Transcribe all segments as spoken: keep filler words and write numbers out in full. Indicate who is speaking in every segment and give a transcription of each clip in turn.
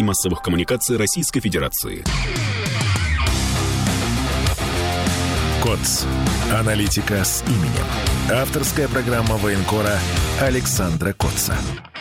Speaker 1: массовых коммуникаций Российской Федерации.
Speaker 2: КОЦ. Аналитика с именем. Авторская программа военкора Александра Котца.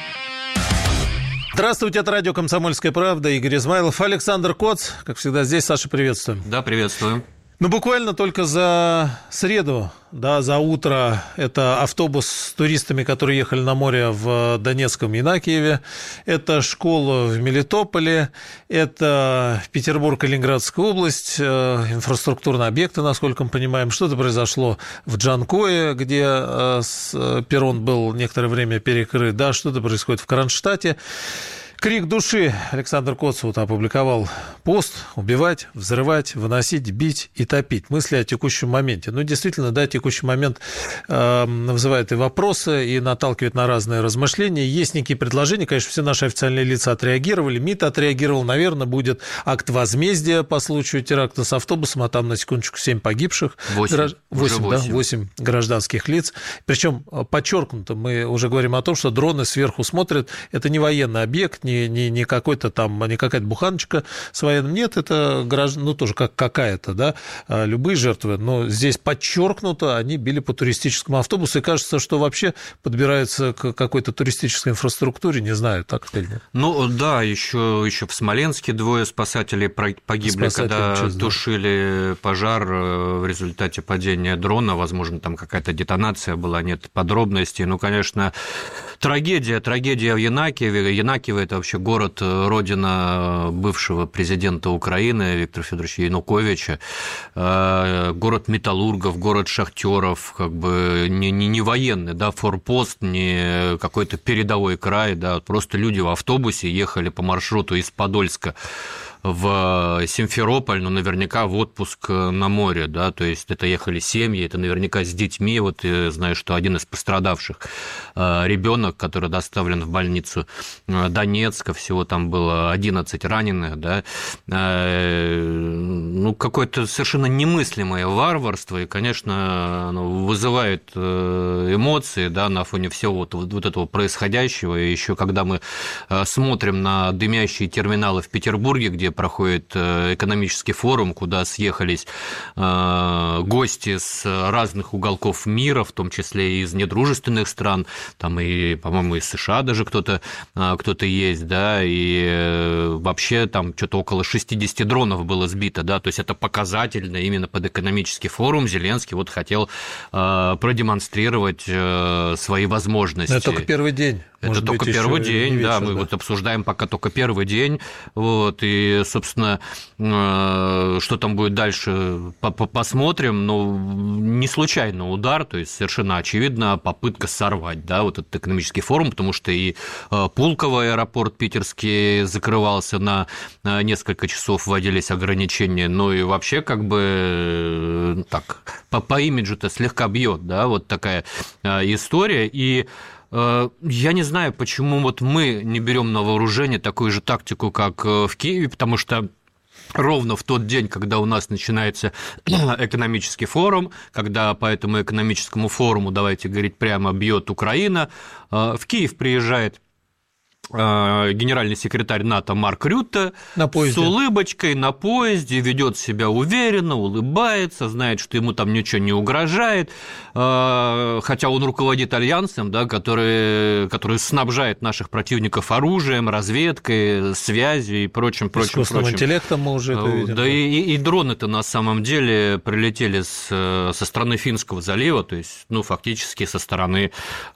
Speaker 3: Здравствуйте, это радио «Комсомольская правда», Игорь Измайлов, Александр Котц. Как всегда здесь. Саша, приветствуем.
Speaker 4: Да, приветствую.
Speaker 3: Ну, буквально только за среду, да, за утро, это автобус с туристами, которые ехали на море в Донецком Янакиеве, это школа в Мелитополе, это Петербург и Ленинградская область, инфраструктурные объекты, насколько мы понимаем. Что-то произошло в Джанкое, где перрон был некоторое время перекрыт, да, что-то происходит в Кронштадте. Крик души. Александр Котц вот опубликовал пост: убивать, взрывать, выносить, бить и топить. Мысли о текущем моменте. Ну, действительно, да, текущий момент э, вызывает и вопросы, и наталкивает на разные размышления. Есть некие предложения, конечно, все наши официальные лица отреагировали, МИД отреагировал, наверное, будет акт возмездия по случаю теракта с автобусом, а там, на секундочку, семь погибших.
Speaker 4: восемь.
Speaker 3: Гражд... восемь, да,
Speaker 4: восемь.
Speaker 3: восемь гражданских лиц. Причем подчеркнуто, мы уже говорим о том, что дроны сверху смотрят, это не военный объект, Не, не, не какой-то там, не какая-то буханочка с военным. Нет, это граждан, ну, тоже как какая-то, да, любые жертвы. Но здесь подчеркнуто, они били по туристическому автобусу, и кажется, что вообще подбираются к какой-то туристической инфраструктуре, не знаю, так или нет.
Speaker 4: Ну, да, еще, еще в Смоленске двое спасателей погибли, Спасатели когда честь, тушили да. пожар в результате падения дрона, возможно, там какая-то детонация была, нет подробностей. Ну, конечно, трагедия, трагедия в Янакиеве. Янакиево – это вообще город, родина бывшего президента Украины Виктора Федоровича Януковича, город металлургов, город шахтеров, как бы не, не, не военный, да, форпост, не какой-то передовой край, да, просто люди в автобусе ехали по маршруту из Подольска в Симферополь, ну, наверняка в отпуск на море, да, то есть это ехали семьи, это наверняка с детьми, вот я знаю, что один из пострадавших ребенок, который доставлен в больницу Донецка, всего там было одиннадцать раненых, да, ну, какое-то совершенно немыслимое варварство, и, конечно, оно вызывает эмоции, да, на фоне всего вот, вот этого происходящего, и еще когда мы смотрим на дымящие терминалы в Петербурге, где проходит экономический форум, куда съехались гости с разных уголков мира, в том числе и из недружественных стран, там и, по-моему, из США даже кто-то, кто-то есть, да, и вообще там что-то около шестьдесят дронов было сбито, да, то есть это показательно именно под экономический форум. Зеленский вот хотел продемонстрировать свои возможности.
Speaker 3: Но это только первый день.
Speaker 4: Это
Speaker 3: Может
Speaker 4: только
Speaker 3: быть,
Speaker 4: первый день,
Speaker 3: вечер,
Speaker 4: да, мы
Speaker 3: да.
Speaker 4: вот обсуждаем пока только первый день, вот, и, собственно, что там будет дальше, посмотрим, но не случайно удар, то есть совершенно очевидно попытка сорвать, да, вот этот экономический форум, потому что и Пулково аэропорт питерский закрывался на несколько часов, вводились ограничения, ну и вообще как бы так, по, по имиджу-то слегка бьет, да, вот такая история, и я не знаю, почему вот мы не берем на вооружение такую же тактику, как в Киеве, потому что ровно в тот день, когда у нас начинается экономический форум, когда по этому экономическому форуму, давайте говорить прямо, бьет Украина, в Киев приезжает генеральный секретарь НАТО Марк Рютте с улыбочкой на поезде, ведет себя уверенно, улыбается, знает, что ему там ничего не угрожает, хотя он руководит альянсом, да, который, который снабжает наших противников оружием, разведкой, связью и прочим, прочим,
Speaker 3: искусственным
Speaker 4: прочим.
Speaker 3: интеллектом мы уже это видим.
Speaker 4: Да, и, и, и дроны-то на самом деле прилетели с, со стороны Финского залива, то есть, ну, фактически со стороны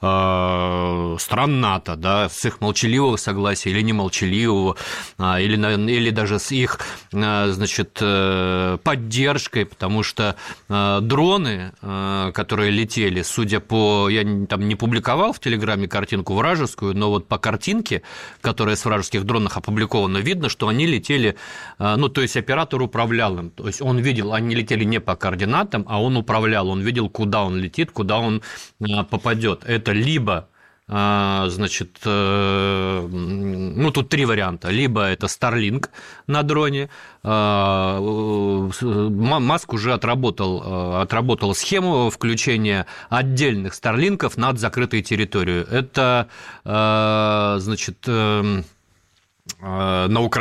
Speaker 4: э, стран НАТО, да, с их молчаливым согласия или немолчаливого, или, или даже с их, значит, поддержкой, потому что дроны, которые летели, судя по... Я там не публиковал в Телеграме картинку вражескую, но вот по картинке, которая с вражеских дронов опубликована, видно, что они летели, ну, то есть оператор управлял им, то есть он видел, они летели не по координатам, а он управлял, он видел, куда он летит, куда он попадет. Это либо значит, ну, тут три варианта. Либо это Starlink на дроне. Маск уже отработал, отработал схему включения отдельных Старлинков над закрытой территорией. Это, значит, на Украине